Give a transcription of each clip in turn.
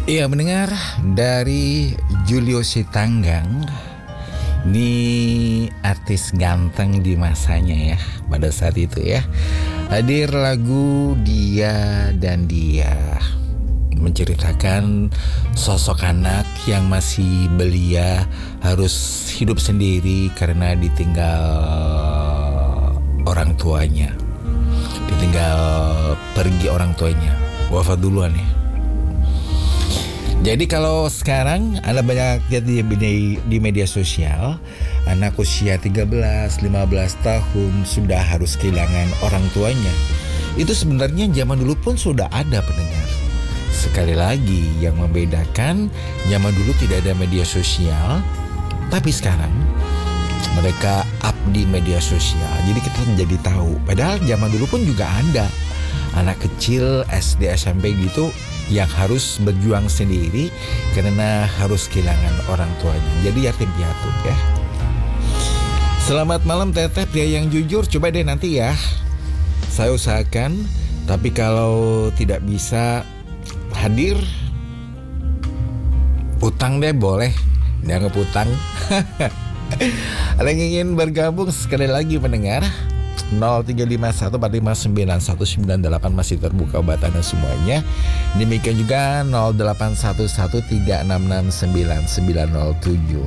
Iya, mendengar dari Julio Sitanggang. Ini artis ganteng di masanya ya, pada saat itu ya. Hadir lagu Dia dan Dia, menceritakan sosok anak yang masih belia, harus hidup sendiri karena ditinggal orang tuanya. Ditinggal pergi orang tuanya, wafat duluan ya. Jadi kalau sekarang Anda banyak lihat di media sosial, anak usia 13-15 tahun sudah harus kehilangan orang tuanya. Itu sebenarnya zaman dulu pun sudah ada, pendengar. Sekali lagi yang membedakan, zaman dulu tidak ada media sosial, tapi sekarang mereka up di media sosial. Jadi kita menjadi tahu. Padahal zaman dulu pun juga ada anak kecil SD SMP gitu yang harus berjuang sendiri karena harus kehilangan orang tuanya. Jadi yatim piatu ya. Selamat malam Teteh, pria yang jujur. Coba deh nanti ya, saya usahakan. Tapi kalau tidak bisa hadir, utang deh boleh. Dianggap utang. Ada yang ingin bergabung sekali lagi pendengar, 0351459198 masih terbuka buat Anda semuanya. Demikian juga 0811366997.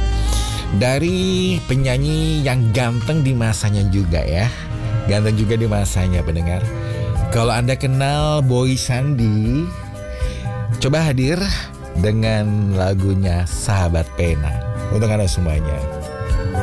Dari penyanyi yang ganteng di masanya juga ya. Ganteng juga di masanya pendengar. Kalau Anda kenal Boy Sandi, coba hadir dengan lagunya Sahabat Pena untuk Anda semuanya.